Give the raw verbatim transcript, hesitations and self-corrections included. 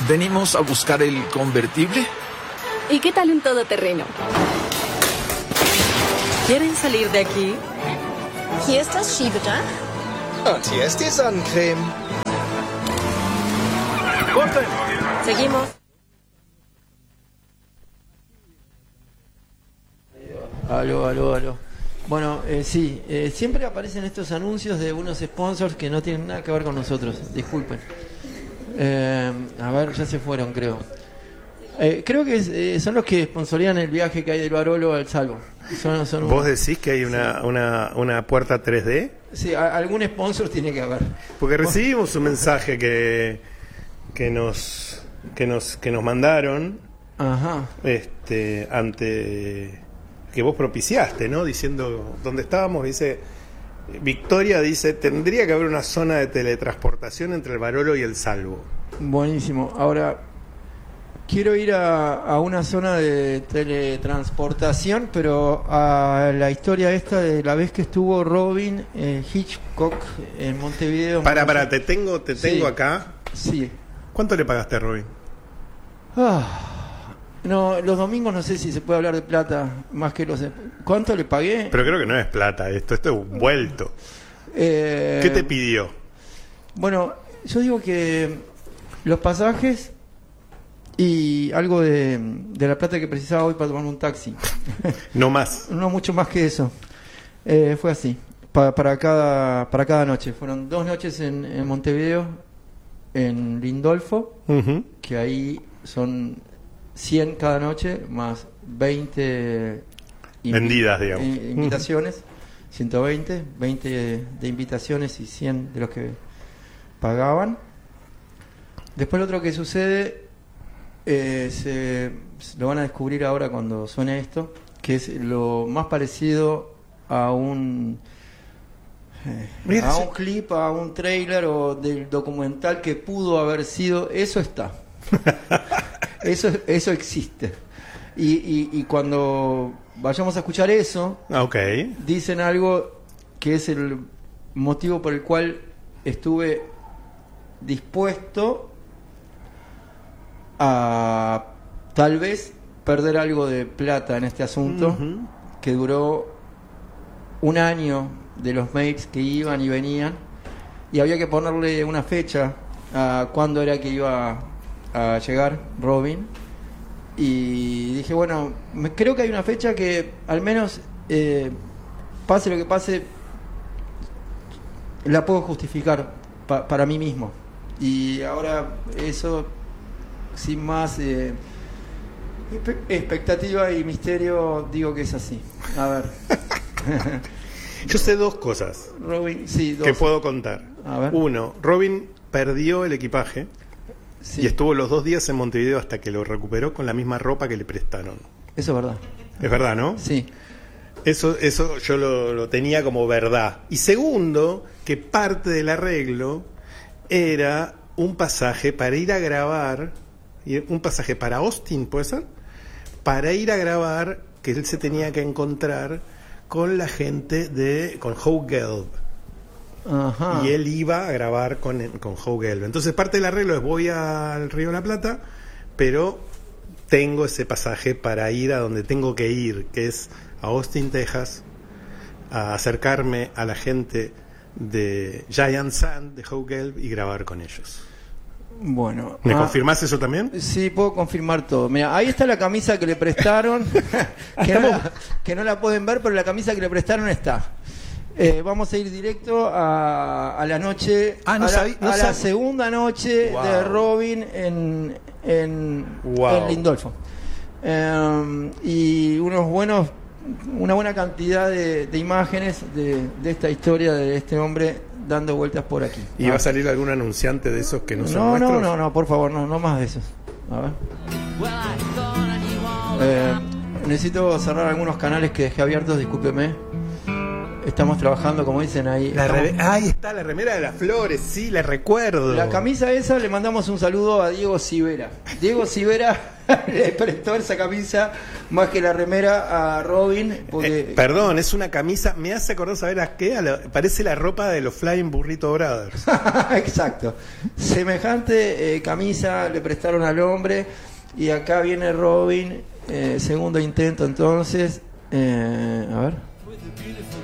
venimos a buscar el convertible. ¿Y qué tal un todoterreno? ¿Quieren salir de aquí? Hier ist das Schiebedach. Und hier ist die Sonnencreme. ¡Corten! Seguimos. Aló, aló, aló. Bueno, eh, sí, eh, siempre aparecen estos anuncios de unos sponsors que no tienen nada que ver con nosotros. Disculpen. Eh, a ver, ya se fueron, creo. Eh, creo que es, eh, son los que sponsorían el viaje que hay del Barolo al Salvo. Son, son ¿Vos unos, decís que hay una, sí. una, una puerta tres D? Sí, a, algún sponsor tiene que haber. Porque recibimos un mensaje que, que nos que nos que nos mandaron. Ajá. Este, ante que vos propiciaste, ¿no? Diciendo dónde estábamos, dice Victoria, dice, tendría que haber una zona de teletransportación entre el Barolo y el Salvo. Buenísimo. Ahora quiero ir a, a una zona de teletransportación, pero a la historia esta de la vez que estuvo Robin eh, Hitchcock en Montevideo. Para, para, te tengo, te tengo Sí. acá. Sí. ¿Cuánto le pagaste a Robin? Ah, no, los domingos no sé si se puede hablar de plata más que los... ¿Cuánto le pagué? Pero creo que no es plata esto, esto es un vuelto. Eh, ¿Qué te pidió? Bueno, yo digo que los pasajes y algo de, de la plata que precisaba hoy para tomar un taxi. No más. No mucho más que eso. Eh, fue así, pa, para cada para cada noche. Fueron dos noches en, en Montevideo, en Lindolfo, Uh-huh. que ahí son cien cada noche, más veinte invi- Vendidas, digamos. eh, invitaciones, ciento veinte, veinte de invitaciones y cien de los que pagaban. Después lo otro que sucede, eh, se, lo van a descubrir ahora cuando suene esto, que es lo más parecido a un eh, Mira, a sí. un clip, a un trailer o del documental que pudo haber sido. Eso está. eso eso existe. Y, y, y cuando vayamos a escuchar eso, Ah, ok. dicen algo que es el motivo por el cual estuve dispuesto a tal vez perder algo de plata en este asunto, Ujú. que duró un año de los mails que iban y venían, y había que ponerle una fecha a cuándo era que iba a llegar Robin. Y dije, bueno, me, creo que hay una fecha que al menos eh, pase lo que pase, la puedo justificar pa, para mí mismo. Y ahora eso, sin más eh, espe- expectativa y misterio, digo que es así. A ver. Yo sé dos cosas Robin, sí, dos. que puedo contar. A ver. Uno, Robin perdió el equipaje Sí. y estuvo los dos días en Montevideo hasta que lo recuperó con la misma ropa que le prestaron. Eso es verdad. Es verdad, ¿no? Sí. Eso, eso yo lo, lo tenía como verdad. Y segundo, que parte del arreglo era un pasaje para ir a grabar, y un pasaje para Austin, ¿puede ser? Para ir a grabar, que él se tenía que encontrar con la gente de, con Howe Gelb. Ajá. Y él iba a grabar con, con Howe Gelb. Entonces parte del arreglo es voy al Río de la Plata, pero tengo ese pasaje para ir a donde tengo que ir, que es a Austin, Texas, a acercarme a la gente de Giant Sand, de Howe Gelb, y grabar con ellos. Bueno. ¿Me ah, confirmás eso también? Sí, puedo confirmar todo. Mira, ahí está la camisa que le prestaron, que, no la, que no la pueden ver, pero la camisa que le prestaron está. Eh, vamos a ir directo a, a la noche, Ah, no a, la, sabí- no a la sab- segunda noche Wow. de Robin en, en, Wow. en Lindolfo. Eh, y unos buenos, una buena cantidad de, de imágenes de, de esta historia de este hombre dando vueltas por aquí. ¿Y va Ah. a salir algún anunciante de esos que no son No, no, nuestros? no, no, por favor, no, no más de esos. A ver. Eh, necesito cerrar algunos canales que dejé abiertos, discúlpeme. estamos trabajando, como dicen ahí. La estamos- reme- Ahí está la remera de las flores, sí, la recuerdo. La camisa esa le mandamos un saludo a Diego Civera. Diego Civera le prestó esa camisa más que la remera a Robin. Porque... Eh, perdón, es una camisa, me hace acordar, ¿saber a qué? A la- parece la ropa de los Flying Burrito Brothers. Exacto. Semejante eh, camisa le prestaron al hombre. Y acá viene Robin, eh, segundo intento entonces. Eh, a ver.